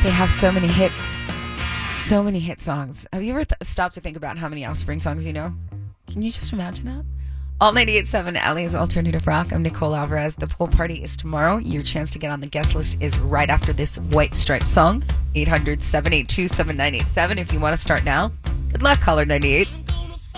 They have so many hits. So many hit songs. Have you ever stopped to think about how many Offspring songs you know? Can you just imagine that? Alt 98.7, LA's Alternative Rock. I'm Nicole Alvarez. The pool party is tomorrow. Your chance to get on the guest list is right after this White Stripe song. 800-782-7987 if you want to start now. Good luck, caller 98.